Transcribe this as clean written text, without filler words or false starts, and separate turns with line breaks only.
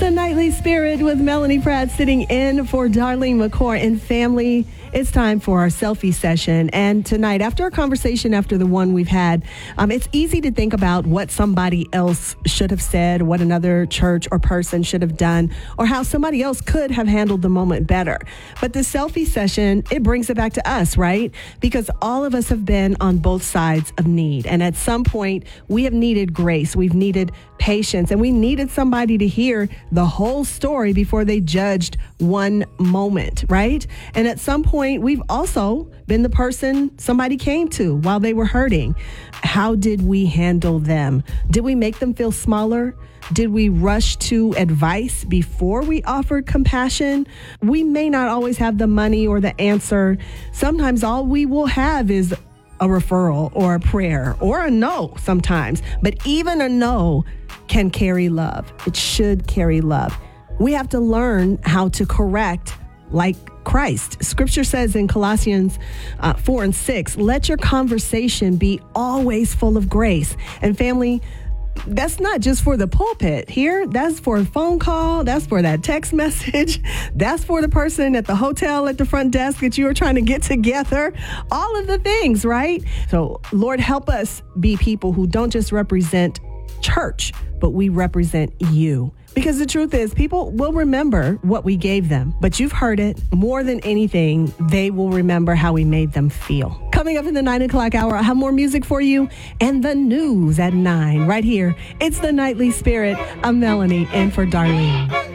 the Nightly Spirit with Melanie Pratt sitting in for Darlene McCord and family. It's time for our selfie session. And tonight, after a conversation after the one we've had, it's easy to think about what somebody else should have said, what another church or person should have done, or how somebody else could have handled the moment better. But the selfie session, it brings it back to us, right? Because all of us have been on both sides of need. And at some point, we have needed grace. We've needed patience. And we needed somebody to hear the whole story before they judged one moment, right? And at some point, we've also been the person somebody came to while they were hurting. How did we handle them? Did we make them feel smaller? Did we rush to advice before we offered compassion? We may not always have the money or the answer. Sometimes all we will have is a referral or a prayer or a no sometimes. But even a no can carry love. It should carry love. We have to learn how to correct like Christ. Scripture says in Colossians 4:6, let your conversation be always full of grace. And family, that's not just for the pulpit here. That's for a phone call. That's for that text message. That's for the person at the hotel at the front desk that you were trying to get together. All of the things, right? So Lord, help us be people who don't just represent church, but we represent you. Because the truth is, people will remember what we gave them, but you've heard it. More than anything, they will remember how we made them feel. Coming up in the 9 o'clock hour, I have more music for you and the news at 9 right here. It's the Nightly Spirit. I'm Melanie, and for Darlene.